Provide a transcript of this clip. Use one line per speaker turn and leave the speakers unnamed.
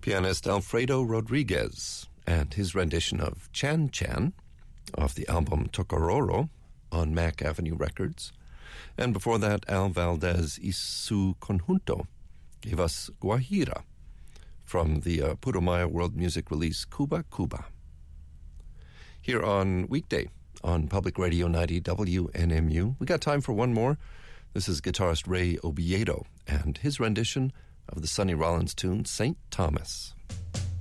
pianist Alfredo Rodriguez and his rendition of Chan Chan off the album Tocororo on Mack Avenue Records. And before that, Al Valdez y su conjunto gave us Guajira from the Putumayo World Music release Cuba Cuba. Here on Weekday on Public Radio 90 WNMU, we got time for one more. This is guitarist Ray Oviedo and his rendition of the Sonny Rollins tune St. Thomas.